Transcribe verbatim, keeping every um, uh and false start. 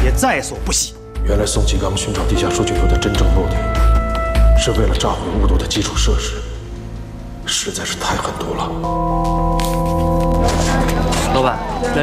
也在所不惜。 原来宋启刚寻找地下数据库的真正目的，是为了炸毁巫毒的基础设施，实在是太狠毒了。